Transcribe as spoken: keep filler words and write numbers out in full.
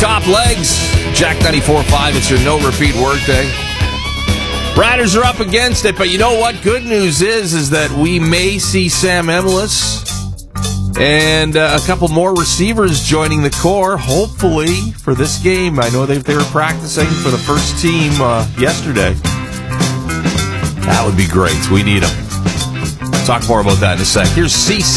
Top Legs, Jack ninety-four point five. It's your no-repeat workday. Riders are up against it, but you know what? Good news is, is that we may see Sam Emilus and uh, a couple more receivers joining the core, hopefully, for this game. I know they, they were practicing for the first team uh, yesterday. That would be great. We need them. Talk more about that in a sec. Here's C C.